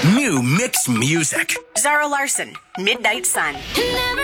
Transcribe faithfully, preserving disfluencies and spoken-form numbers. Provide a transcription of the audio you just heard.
New mix music. Zara Larson, Midnight Sun. Never